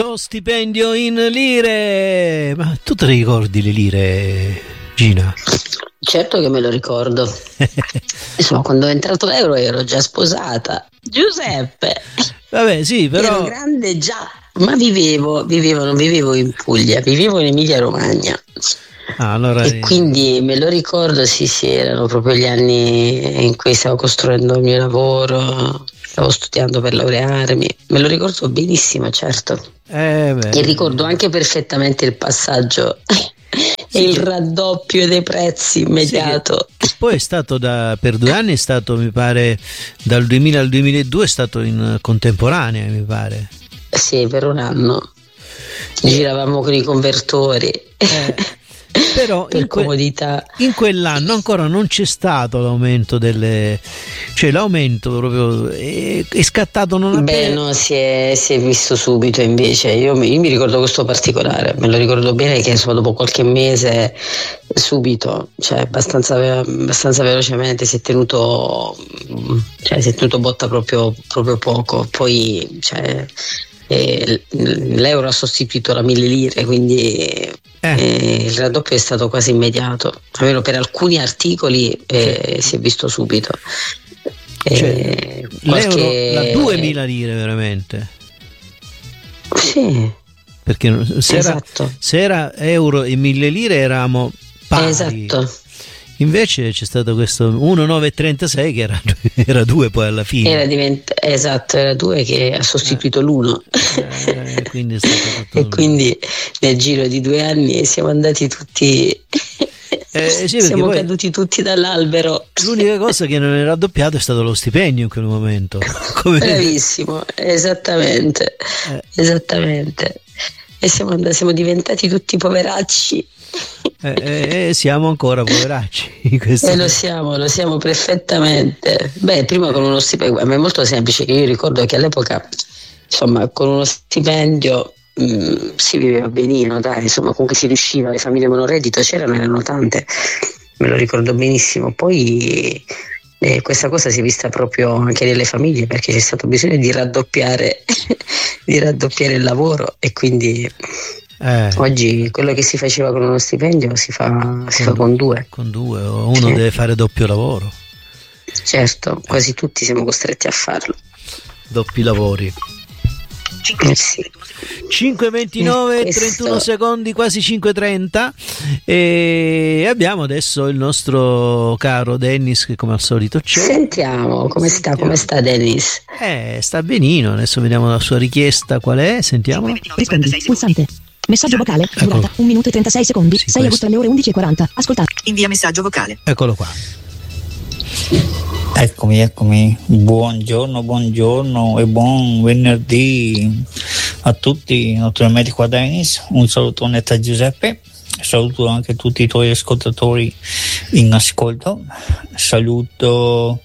Lo stipendio in lire. Ma tu te le ricordi le lire, Gina? Certo che me lo ricordo. Insomma, quando è entrato l'euro ero già sposata. Giuseppe. Vabbè, sì, però ero grande già, ma non vivevo in Puglia, vivevo in Emilia Romagna. Allora E quindi me lo ricordo, sì, erano proprio gli anni in cui stavo costruendo il mio lavoro, stavo studiando per laurearmi, me lo ricordo benissimo, certo. E ricordo anche perfettamente il passaggio e il raddoppio dei prezzi immediato. Sì, poi è stato per 2 anni, è stato, mi pare, dal 2000 al 2002 è stato in contemporanea, mi pare. Sì, per un anno giravamo con i convertori. Però per comodità. In quell'anno ancora non c'è stato l'aumento cioè l'aumento proprio è scattato non appena. No, si è visto subito invece. Io mi ricordo questo particolare, me lo ricordo bene che insomma dopo qualche mese subito, cioè abbastanza velocemente si è tenuto botta proprio poco. Poi l'euro ha sostituito la 1000 lire, quindi il raddoppio è stato quasi immediato, almeno per alcuni articoli si è visto subito. L'euro da 2000 lire veramente. Sì. Perché se era euro e 1000 lire eravamo pari. Esatto. Invece c'è stato questo 1,936 che era 2 poi alla fine. Era 2 che ha sostituito l'1. Quindi è stato tutto quindi nel giro di 2 anni siamo andati tutti. Siamo caduti tutti dall'albero. L'unica cosa che non è raddoppiato è stato lo stipendio in quel momento. Bravissimo, esattamente. E siamo diventati tutti poveracci. Siamo ancora poveracci. Lo siamo perfettamente. Prima con uno stipendio, ma è molto semplice, che io ricordo che all'epoca, insomma, con uno stipendio si viveva benino, dai, insomma, comunque si riusciva, le famiglie monoreddito erano tante, me lo ricordo benissimo. Poi questa cosa si è vista proprio anche nelle famiglie, perché c'è stato bisogno di raddoppiare il lavoro, e quindi oggi quello che si faceva con uno stipendio si fa con 2. Con 2, o uno deve fare doppio lavoro. Certo, quasi tutti siamo costretti a farlo. Doppi lavori. 5:29, 31 secondi, quasi 5:30, e abbiamo adesso il nostro caro Dennis che come al solito c'è. Sentiamo come sta Dennis. Sta benino, adesso vediamo la sua richiesta qual è, sentiamo. Rispondi, pulsante. Messaggio vocale, durata 1 minuto e 36 secondi, sì, 6 agosto alle ore 11:40. Ascoltate. Invia messaggio vocale. Eccolo qua. Eccomi. Buongiorno e buon venerdì a tutti. Naturalmente qua Dennis, un salutone da Giuseppe, saluto anche tutti i tuoi ascoltatori in ascolto, saluto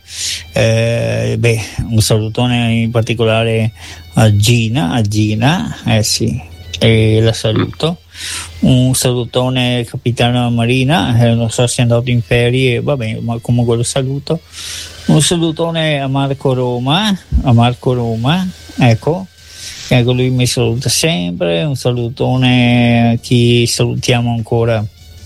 un salutone in particolare a Gina, sì, e la saluto. Un salutone Capitano Marina, non so se è andato in ferie, vabbè, ma comunque lo saluto. Un salutone a Marco Roma, ecco, lui mi saluta sempre. Un salutone a chi salutiamo ancora,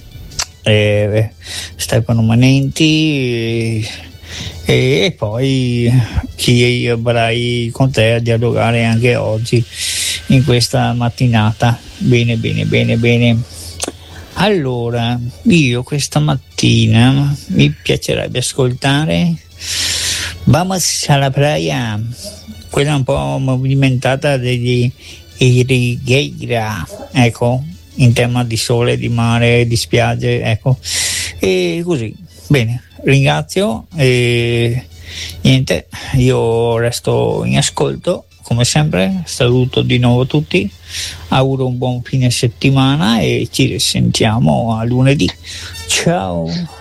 Stefano Manenti, e poi chi avrai con te a dialogare anche oggi in questa mattinata. Bene. Allora, io questa mattina mi piacerebbe ascoltare Vamos a la playa, quella un po' movimentata degli Irrigheira, ecco, in tema di sole, di mare, di spiagge, ecco, e così. Bene, ringrazio e niente, io resto in ascolto come sempre. Saluto di nuovo tutti, auguro un buon fine settimana e ci risentiamo a lunedì. Ciao.